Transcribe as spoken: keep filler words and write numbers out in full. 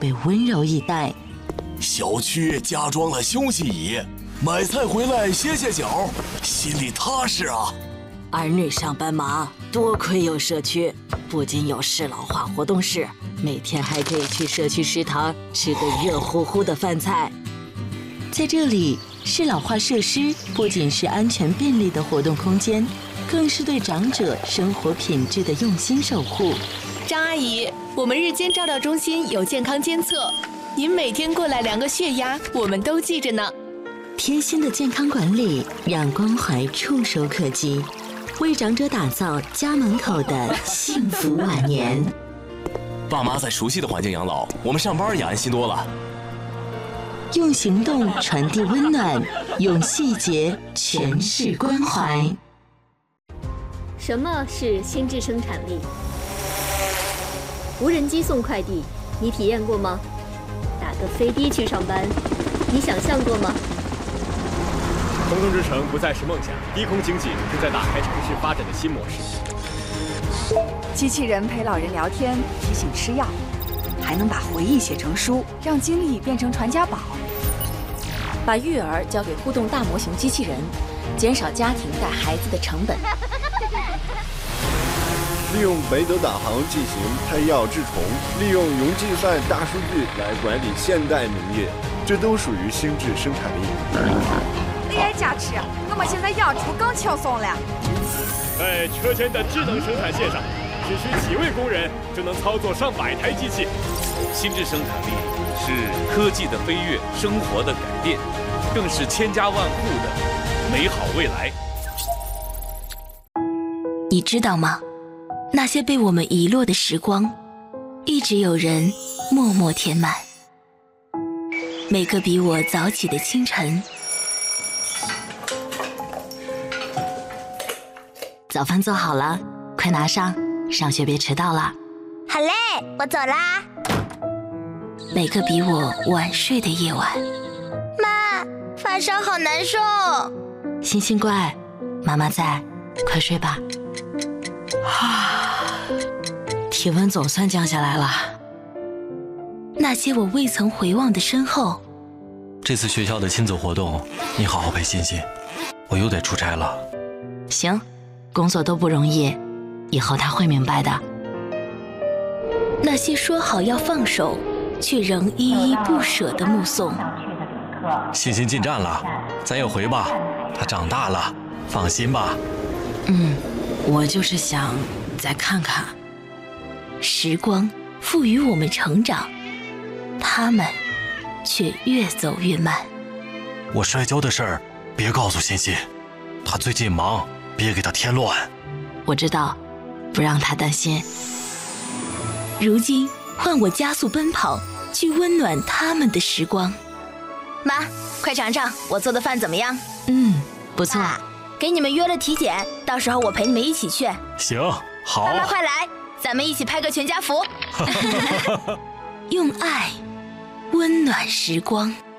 被温柔以待。 小区加装了休息椅，买菜回来歇歇脚，心里踏实啊。 儿女上班忙，多亏有社区，不仅有适老化活动室，每天还可以去社区食堂吃个热乎乎的饭菜。在这里，适老化设施不仅是安全便利的活动空间，更是对长者生活品质的用心守护。 张阿姨，我们日间照料中心有健康监测，您每天过来量个血压，我们都记着呢。 贴心的健康管理，让关怀触手可及，为长者打造家门口的幸福晚年。 爸妈在熟悉的环境养老，我们上班也安心多了。 用行动传递温暖，用细节诠释关怀。 什么是心智生产力？无人机送快递，你体验过吗？打个飞的去上班，你想象过吗？ 空中之城不再是梦想，低空经济正在打开城市发展的新模式。 机器人陪老人聊天，提醒吃药，还能把回忆写成书，让经历变成传家宝。 把育儿交给互动大模型机器人，减少家庭带孩子的成本。 利用北斗导航进行胎药治虫，利用云计算大数据来管理现代农业，这都属于心智生产力。 A I 加持，我们现在养猪更轻松了。 在车间的智能生产线上，只需几位工人就能操作上百台机器。 心智生产力是科技的飞跃，生活的改变，更是千家万户的美好未来。 你知道吗？那些被我们遗落的时光，一直有人默默填满。每个比我早起的清晨， 早饭做好了，快拿上，上学别迟到了。 好嘞，我走啦。 每个比我晚睡的夜晚， 妈，发烧好难受。 星星乖，妈妈在，快睡吧。啊，体温总算降下来了。 那些我未曾回望的身后。 这次学校的亲子活动，你好好陪欣欣，我又得出差了。 行，工作都不容易，以后他会明白的。 那些说好要放手，却仍依依不舍的目送。 欣欣进站了，咱也回吧，她长大了，放心吧。 嗯，我就是想再看看。 时光赋予我们成长，他们却越走越慢。 我摔跤的事儿别告诉欣欣，她最近忙，别给她添乱。 我知道，不让她担心。 如今换我加速奔跑，去温暖他们的时光。 妈，快尝尝我做的饭怎么样？ 嗯，不错。 啊，给你们约了体检，到时候我陪你们一起去。 行，好。 妈妈快来，咱们一起拍个全家福。 用爱温暖时光。